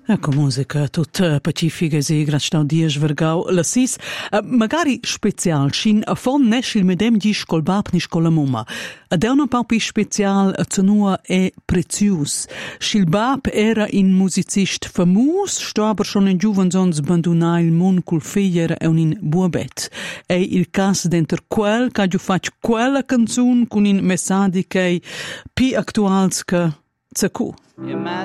Ecco musica tutta pacifica e grastau dies vergau la sis, magari special, shin a fon nesch il medem dis col bab nis col la mumma. Ad un paupi special a cenua è prezius. Schil bab era in musicist famus, sto aber schon in giuvensons bandunà il mon cul feier e un in buabet. E il cas d'enter quel ca giu fac quella canzun cun in messadi che pi actuals che zacu.